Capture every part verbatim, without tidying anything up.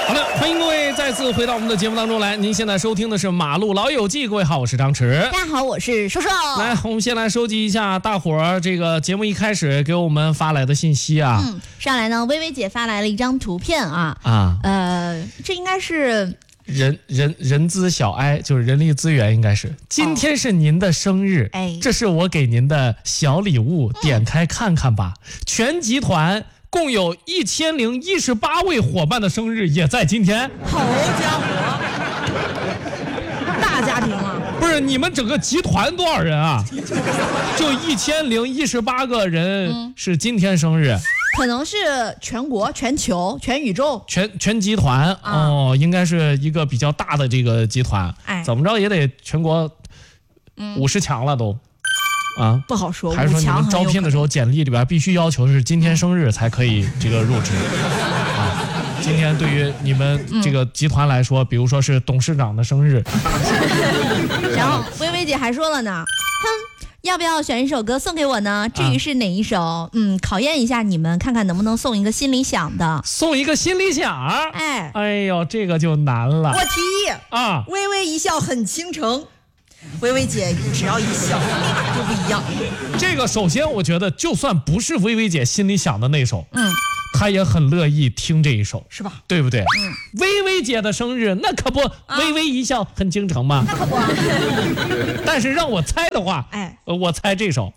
好的，欢迎各位再次回到我们的节目当中来。您现在收听的是《马路老友记》，各位好，我是张弛。 大家好，我是瘦瘦。 来，我们先来收集一下大伙儿这个节目一开始给我们发来的信息啊。 嗯，上来呢，微微姐发来了一张图片啊啊， 呃，这应该是人人人资小哀，就是人力资源，应该是今天是您的生日， 哎， 这是我给您的小礼物，点开看看吧。全集团共有一千零一十八位伙伴的生日也在今天。 好家伙，大家庭啊！ 不是你们整个集团多少人啊？就一千零一十八个人是今天生日。 可能是全国、全球、全宇宙、 全全集团、啊、哦，应该是一个比较大的这个集团。哎，怎么着也得全国五十强了都。啊， 不好说。 还是说你们招聘的时候简历里边必须要求是今天生日才可以这个入职？啊，今天对于你们这个集团来说，比如说是董事长的生日。 然后薇薇姐还说了呢，哼，要不要选一首歌送给我呢？至于是哪一首，啊、嗯，考验一下你们，看看能不能送一个心里想的。 送一个心里想？ 哎， 哎呦，这个就难了。 我提议啊， 微微一笑很倾城。薇薇姐只要一笑，立马就不一样。 这个首先我觉得，就算不是薇薇姐心里想的那首， 嗯， 她也很乐意听这一首， 是吧？ 对不对？嗯，薇薇姐的生日，那可不，啊、微微一笑很倾城嘛。 那可不。 但是让我猜的话， 哎， 呃、我猜这首。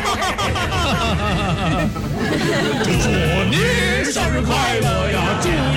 祝你生日快乐呀！祝